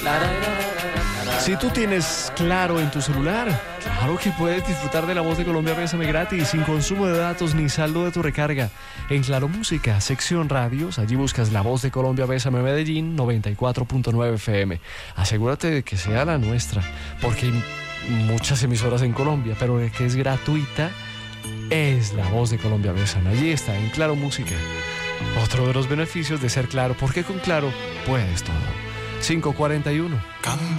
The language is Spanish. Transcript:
Si tú tienes Claro en tu celular, claro que puedes disfrutar de La Voz de Colombia Bésame gratis, sin consumo de datos ni saldo de tu recarga. En Claro Música, sección radios, allí buscas La Voz de Colombia Bésame Medellín 94.9 FM. Asegúrate de que sea la nuestra, porque hay muchas emisoras en Colombia, pero de que es gratuita, es La Voz de Colombia Bésame. Allí está, en Claro Música. Otro de los beneficios de ser Claro, porque con Claro puedes todo. 5:41.